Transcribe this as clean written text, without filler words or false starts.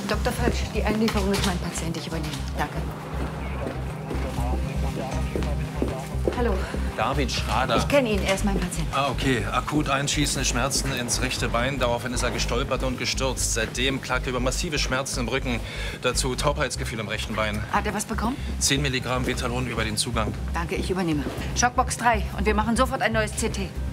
Dr. Falsch, die Einlieferung ist mein Patient. Ich übernehme. Danke. Hallo. David Schrader. Ich kenne ihn, er ist mein Patient. Ah, okay. Akut einschießende Schmerzen ins rechte Bein. Daraufhin ist er gestolpert und gestürzt. Seitdem klagt er über massive Schmerzen im Rücken. Dazu Taubheitsgefühl im rechten Bein. Hat er was bekommen? 10 Milligramm Betalon über den Zugang. Danke, ich übernehme. Schockbox 3 und wir machen sofort ein neues CT.